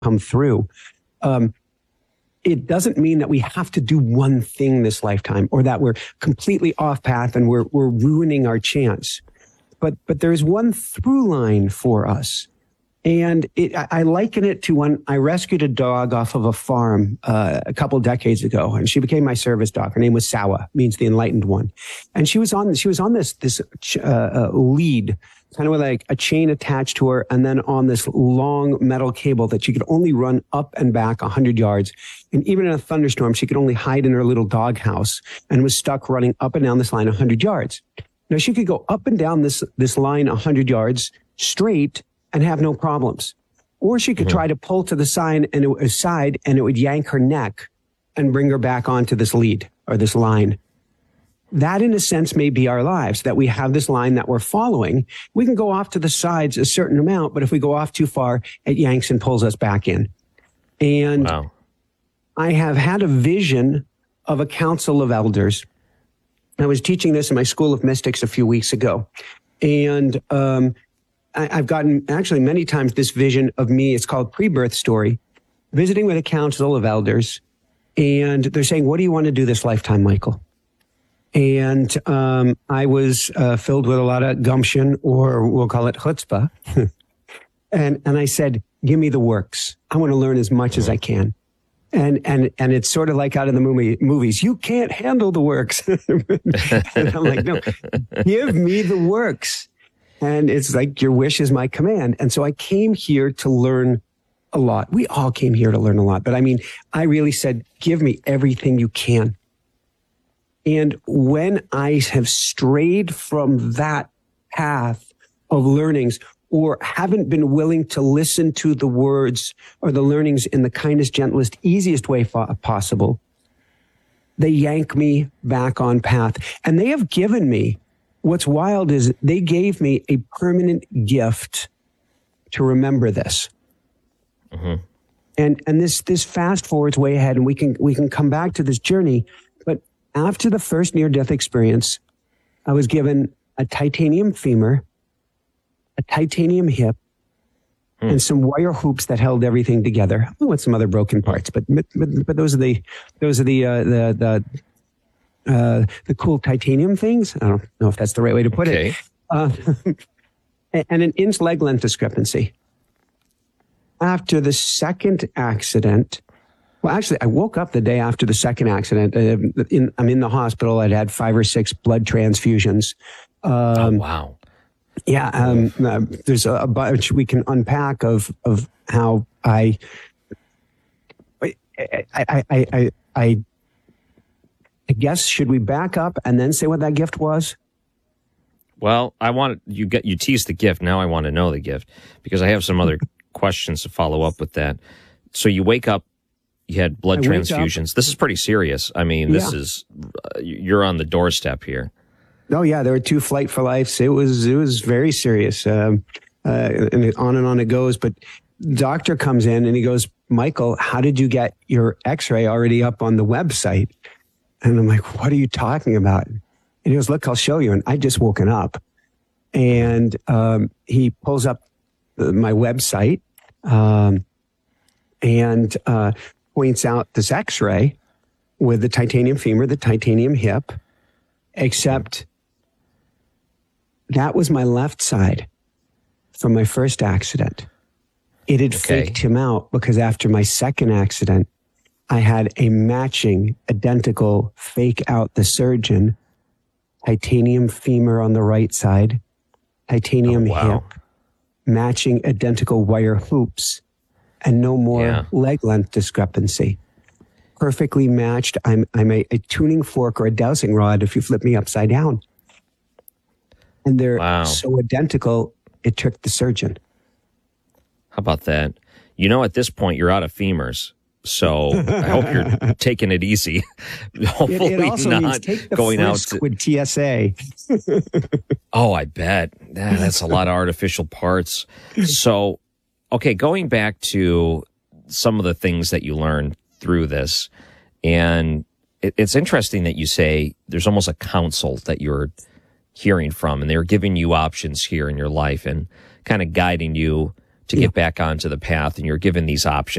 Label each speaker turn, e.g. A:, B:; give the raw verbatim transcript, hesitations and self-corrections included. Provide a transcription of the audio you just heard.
A: come through. Um, it doesn't mean that we have to do one thing this lifetime or that we're completely off path and we're, we're ruining our chance. But, but there's one through line for us. And it, I liken it to when I rescued a dog off of a farm uh, a couple decades ago, and she became my service dog. Her name was Sawa, means the enlightened one, and she was on she was on this this uh, lead, kind of with like a chain attached to her, and then on this long metal cable that she could only run up and back a hundred yards. And even in a thunderstorm, she could only hide in her little dog house, and was stuck running up and down this line a hundred yards. Now she could go up and down this this line a hundred yards straight and have no problems. Or she could mm-hmm. try to pull to the side and it, side and it would yank her neck and bring her back onto this lead or this line. That, in a sense, may be our lives, that we have this line that we're following. We can go off to the sides a certain amount, but if we go off too far, it yanks and pulls us back in. And wow. I have had a vision of a council of elders. I was teaching this in my School of Mystics a few weeks ago. And um, I, I've gotten actually many times this vision of me. It's called Pre-Birth Story, visiting with a council of elders. And they're saying, what do you want to do this lifetime, Michael? And um, I was uh, filled with a lot of gumption, or we'll call it chutzpah. and and I said, give me the works. I want to learn as much as I can. And and and it's sort of like out of the movie movies. You can't handle the works. And I'm like, no, give me the works. And it's like, your wish is my command. And so I came here to learn a lot. We all came here to learn a lot. But I mean, I really said, give me everything you can. And when I have strayed from that path of learnings, or haven't been willing to listen to the words or the learnings in the kindest, gentlest, easiest way fo- possible, they yank me back on path. And they have given me, what's wild is they gave me a permanent gift to remember this. Mm-hmm. And and this this fast forwards way ahead, and we can we can come back to this journey. But after the first near-death experience, I was given a titanium femur, a titanium hip, hmm. and some wire hoops that held everything together, with some other broken parts. But but, but those are the those are the uh, the the uh, the cool titanium things. I don't know if that's the right way to put okay. it. Uh, and an inch leg length discrepancy. After the second accident. Well, actually, I woke up the day after the second accident. Uh, in, I'm in the hospital. I'd had five or six blood transfusions. Um,
B: oh, wow.
A: Yeah. Um, uh, there's a, a bunch we can unpack of, of how I, I, I, I, I, I, I guess, should we back up and then say what that gift was?
B: Well, I want you get, you teased the gift. Now I want to know the gift, because I have some other questions to follow up with that. So you wake up, you had blood I transfusions. This is pretty serious. I mean, this yeah. is, uh, you're on the doorstep here.
A: Oh yeah, there were two flight for lives. It was, it was very serious. Um, uh, and on and on it goes. But doctor comes in and he goes, Michael, how did you get your x-ray already up on the website? And I'm like, what are you talking about? And he goes, look, I'll show you. And I just woken up, and um, he pulls up my website um, and uh, points out this x-ray with the titanium femur, the titanium hip, except that was my left side from my first accident. It had
B: okay.
A: faked him out, because after my second accident, I had a matching, identical fake out the surgeon, titanium femur on the right side, titanium
B: oh, wow.
A: hip, matching identical wire hoops, and no more yeah. leg length discrepancy. Perfectly matched. I'm I'm a, a tuning fork or a dowsing rod if you flip me upside down. And they're wow. so identical, it tricked the surgeon.
B: How about that? You know, at this point, you're out of femurs. So I hope you're taking it easy. Hopefully
A: it, it also
B: not
A: means take the
B: going out to,
A: with T S A.
B: Oh, I bet. Yeah, that's a lot of artificial parts. So, okay, going back to some of the things that you learned through this, and it, it's interesting that you say there's almost a counsel that you're hearing from, and they're giving you options here in your life and kind of guiding you to yeah. get back onto the path, and you're given these options.